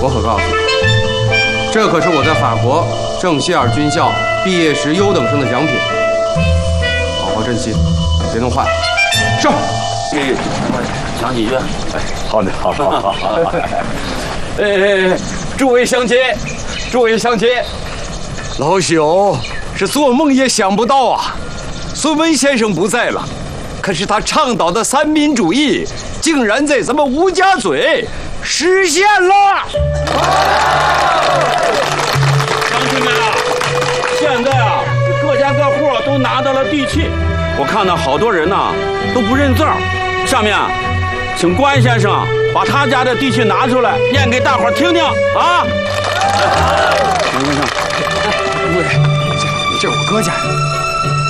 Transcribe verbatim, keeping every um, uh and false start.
我可告诉你，这可是我在法国圣希尔军校毕业时优等生的奖品，好好珍惜，别弄坏。是。 哎，讲几句。哎， 好的，好，好，好，好。 哎哎哎，诸位乡亲，诸位乡亲，老朽是做梦也想不到啊！孙文先生不在了，可是他倡导的三民主义，竟然在咱们吴家嘴实现了。乡亲们啊，现在啊，各家各户都拿到了地契，我看到好多人呐、啊、都不认字儿。上面，请关先生把他家的地契拿出来，念给大伙儿听听啊！关先生，不对，这这是我哥家的。